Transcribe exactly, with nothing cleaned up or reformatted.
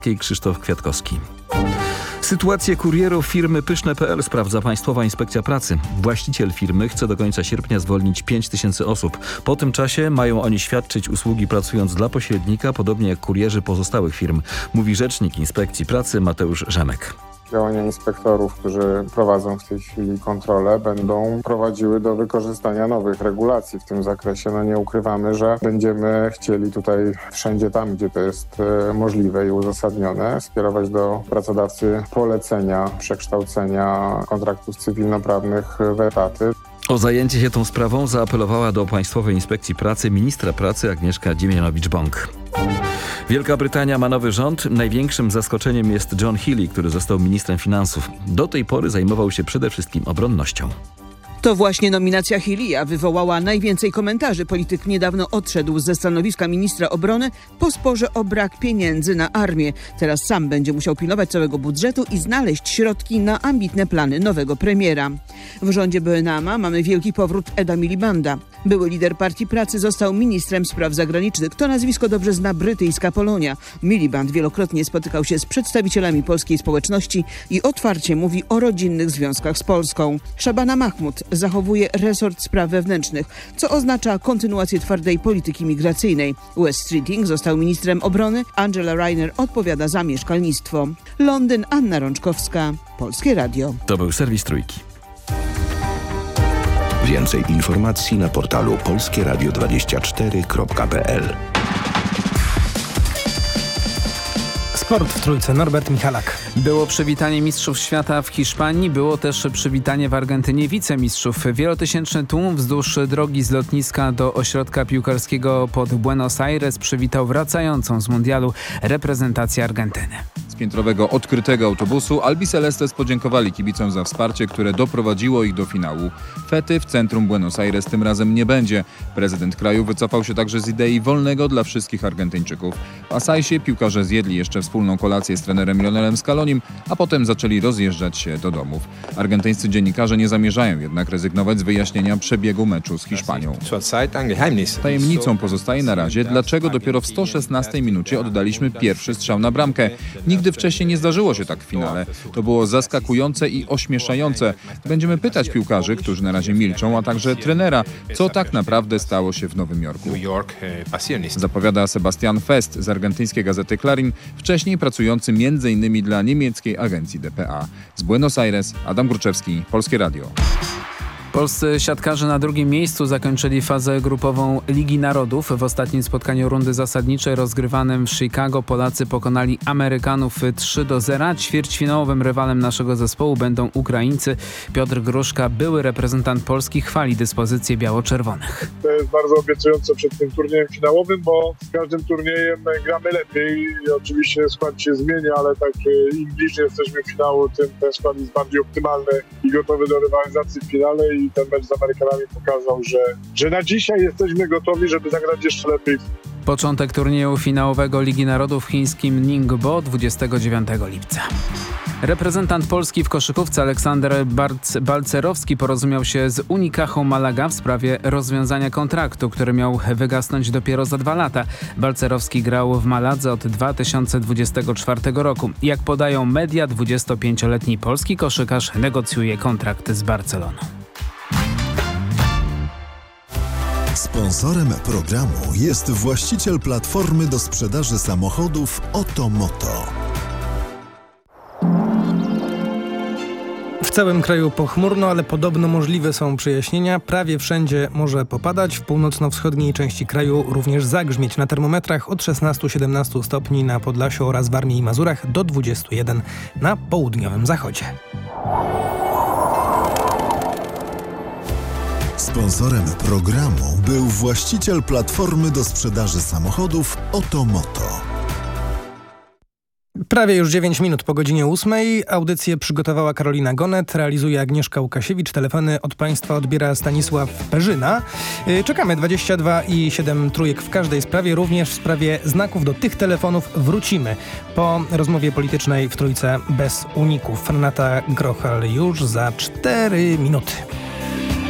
Krzysztof Kwiatkowski. Sytuację kurierów firmy Pyszne kropka pe el sprawdza Państwowa Inspekcja Pracy. Właściciel firmy chce do końca sierpnia zwolnić pięć tysięcy osób. Po tym czasie mają oni świadczyć usługi pracując dla pośrednika, podobnie jak kurierzy pozostałych firm, mówi rzecznik Inspekcji Pracy Mateusz Rzemek. Działania inspektorów, którzy prowadzą w tej chwili kontrolę, będą prowadziły do wykorzystania nowych regulacji w tym zakresie. No nie ukrywamy, że będziemy chcieli tutaj wszędzie tam, gdzie to jest możliwe i uzasadnione, skierować do pracodawcy polecenia przekształcenia kontraktów cywilnoprawnych w etaty. O zajęcie się tą sprawą zaapelowała do Państwowej Inspekcji Pracy ministra pracy Agnieszka Dziemianowicz-Bąk. Wielka Brytania ma nowy rząd. Największym zaskoczeniem jest John Healey, który został ministrem finansów. Do tej pory zajmował się przede wszystkim obronnością. To właśnie nominacja Healeya wywołała najwięcej komentarzy. Polityk niedawno odszedł ze stanowiska ministra obrony po sporze o brak pieniędzy na armię. Teraz sam będzie musiał pilnować całego budżetu i znaleźć środki na ambitne plany nowego premiera. W rządzie Burnhama mamy wielki powrót Eda Milibanda. Były lider Partii Pracy został ministrem spraw zagranicznych. To nazwisko dobrze zna brytyjska Polonia. Miliband wielokrotnie spotykał się z przedstawicielami polskiej społeczności i otwarcie mówi o rodzinnych związkach z Polską. Szabana Mahmud zachowuje resort spraw wewnętrznych, co oznacza kontynuację twardej polityki migracyjnej. Wes Streeting został ministrem obrony, Angela Rayner odpowiada za mieszkalnictwo. Londyn, Anna Rączkowska, Polskie Radio. To był serwis Trójki. Więcej informacji na portalu polskie radio dwadzieścia cztery kropka pe el. Sport w Trójce, Norbert Michalak. Było przywitanie mistrzów świata w Hiszpanii, było też przywitanie w Argentynie wicemistrzów. Wielotysięczny tłum wzdłuż drogi z lotniska do ośrodka piłkarskiego pod Buenos Aires przywitał wracającą z mundialu reprezentację Argentyny. Z piętrowego odkrytego autobusu Albicelestes podziękowali kibicom za wsparcie, które doprowadziło ich do finału. Fety w centrum Buenos Aires tym razem nie będzie. Prezydent kraju wycofał się także z idei wolnego dla wszystkich Argentyńczyków. W Asajsie piłkarze zjedli jeszcze wspólną kolację z trenerem Lionelem Scalonim, a potem zaczęli rozjeżdżać się do domów. Argentyńscy dziennikarze nie zamierzają jednak rezygnować z wyjaśnienia przebiegu meczu z Hiszpanią. Tajemnicą pozostaje na razie, dlaczego dopiero w sto szesnastej minucie oddaliśmy pierwszy strzał na bramkę. Nigdy wcześniej nie zdarzyło się tak w finale. To było zaskakujące i ośmieszające. Będziemy pytać piłkarzy, którzy na razie milczą, a także trenera, co tak naprawdę stało się w Nowym Jorku. Zapowiada Sebastian Fest z argentyńskiej gazety Clarín, wcześniej pracujący między innymi dla niemieckiej agencji D P A. Z Buenos Aires Adam Górczewski, Polskie Radio. Polscy siatkarze na drugim miejscu zakończyli fazę grupową Ligi Narodów. W ostatnim spotkaniu rundy zasadniczej rozgrywanym w Chicago Polacy pokonali Amerykanów trzy do zera. Ćwierćfinałowym rywalem naszego zespołu będą Ukraińcy. Piotr Gruszka, były reprezentant Polski, chwali dyspozycję biało-czerwonych. To jest bardzo obiecujące przed tym turniejem finałowym, bo z każdym turniejem gramy lepiej i oczywiście skład się zmienia, ale tak im bliżej jesteśmy finału, tym ten skład jest bardziej optymalny i gotowy do rywalizacji w finale. I ten mecz z Amerykanami pokazał, że, że na dzisiaj jesteśmy gotowi, żeby zagrać jeszcze lepiej. Początek turnieju finałowego Ligi Narodów w chińskim Ningbo dwudziestego dziewiątego lipca. Reprezentant Polski w koszykówce Aleksander Balcerowski porozumiał się z Unicają Malaga w sprawie rozwiązania kontraktu, który miał wygasnąć dopiero za dwa lata. Balcerowski grał w Maladze od dwa tysiące dwudziestego czwartego roku. Jak podają media, dwudziestopięcioletni polski koszykarz negocjuje kontrakt z Barceloną. Sponsorem programu jest właściciel platformy do sprzedaży samochodów Otomoto. W całym kraju pochmurno, ale podobno możliwe są przejaśnienia. Prawie wszędzie może popadać. W północno-wschodniej części kraju również zagrzmieć. Na termometrach od szesnastu do siedemnastu stopni na Podlasiu oraz Warmii i Mazurach do dwudziestu jeden na południowym zachodzie. Sponsorem programu był właściciel platformy do sprzedaży samochodów Otomoto. Prawie już dziewięć minut po godzinie ósmej. Audycję przygotowała Karolina Gonet, realizuje Agnieszka Łukasiewicz. Telefony od Państwa odbiera Stanisław Perzyna. Czekamy dwadzieścia dwa i siedem trójek w każdej sprawie, również w sprawie znaków do tych telefonów wrócimy po rozmowie politycznej w Trójce bez uników. Renata Grochal już za cztery minuty.